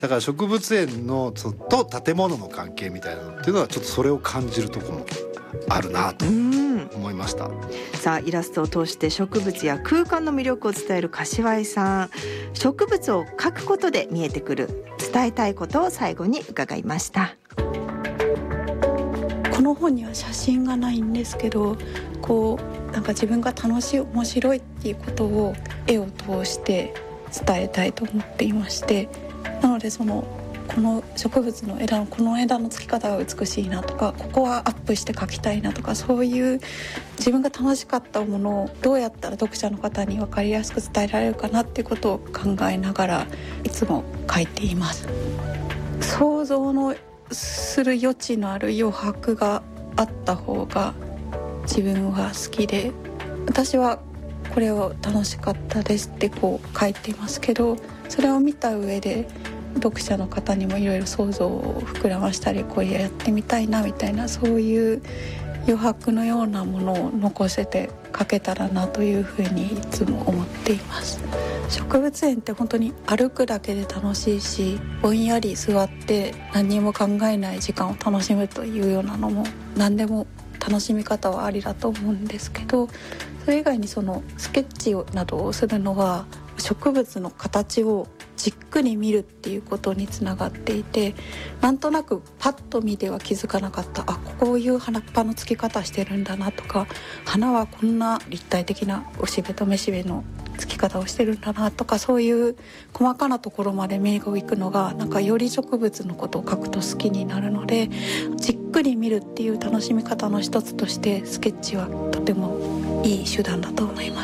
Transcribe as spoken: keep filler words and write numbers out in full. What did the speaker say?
だから植物園のそと建物の関係みたいなのっていうのはちょっとそれを感じるところもあるなと思いました。 さあイラストを通して植物や空間の魅力を伝える柏井さん、植物を描くことで見えてくる伝えたいことを最後に伺いました。 この本には写真がないんですけど、こうなんか自分が楽しい面白いっていうことを絵を通して伝えたいと思っていまして、なのでそのこの植物の枝のこの枝のつき方が美しいなとか、ここはアップして描きたいなとか、そういう自分が楽しかったものをどうやったら読者の方に分かりやすく伝えられるかなっていうことを考えながらいつも描いています。想像のする余地のある余白があった方が自分は好きで、私はこれを楽しかったですってこう書いていますけど、それを見た上で読者の方にもいろいろ想像を膨らましたり、これやってみたいなみたいな、そういう余白のようなものを残せて書けたらなというふうにいつも思っています。植物園って本当に歩くだけで楽しいし、ぼんやり座って何も考えない時間を楽しむというようなのも何でも楽しみ方はありだと思うんですけど、それ以外にそのスケッチなどをするのは植物の形をじっくり見るっていうことにつながっていて、なんとなくパッと見ては気づかなかった、あ、こういう花っぱの付き方してるんだなとか、花はこんな立体的なおしべとめしべの付き方をしてるんだなとか、そういう細かなところまで目が行くのがなんかより植物のことを描くと好きになるので、じっくり見るっていう楽しみ方の一つとしてスケッチはとてもいい手段だと思います。